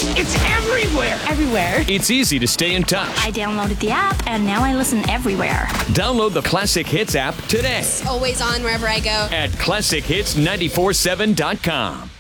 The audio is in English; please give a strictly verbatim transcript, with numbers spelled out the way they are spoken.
It's everywhere. Everywhere. It's easy to stay in touch. I downloaded the app, and now I listen everywhere. Download the Classic Hits app today It's always on wherever I go. at classic hits nine four seven dot com.